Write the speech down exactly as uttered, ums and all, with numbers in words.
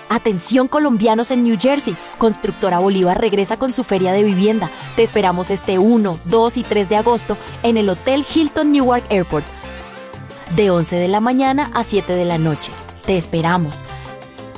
Atención colombianos en New Jersey, Constructora Bolívar regresa con su feria de vivienda. Te esperamos este uno, dos y tres de agosto en el Hotel Hilton Newark Airport, de once de la mañana a siete de la noche. Te esperamos.